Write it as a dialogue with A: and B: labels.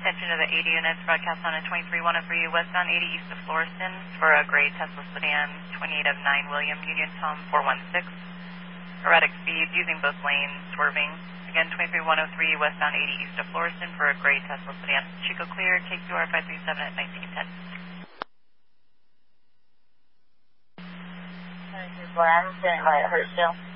A: attention to the 80 units broadcast on a 2310 for you, westbound 80 east of Florissant for a gray Tesla sedan, 28 of 9 William Union Tom 416. Erratic speeds using both lanes, swerving. Again, 23103 westbound 80 east of Florissant for a gray Tesla sedan. Chico clear, KQR 537 at 1910.
B: 724, I'm standing by at Hurtsville.